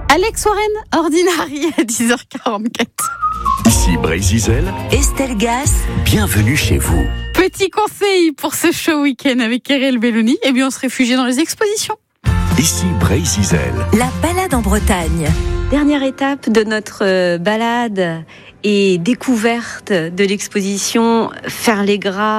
Alex Warren, Ordinary à 10h44. Ici Brézizel, Estelle Gas, bienvenue chez vous. Petit conseil pour ce show week-end avec Erel Belloni, on se réfugie dans les expositions. Ici Brézizel, la balade en Bretagne. Dernière étape de notre balade et découverte de l'exposition Faire les Gras